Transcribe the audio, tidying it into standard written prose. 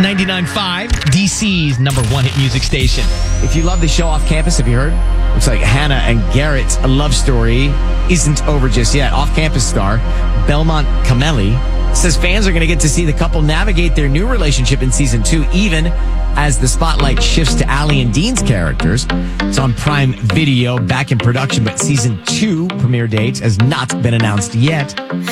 99.5, DC's number one hit music station. If you love the show Off Campus, have you heard? Looks like Hannah and Garrett's love story isn't over just yet. Off Campus star Belmont Cameli says fans are going to get to see the couple navigate their new relationship in season 2, even as the spotlight shifts to Allie and Dean's characters. It's on Prime Video, back in production, but season 2 premiere date has not been announced yet.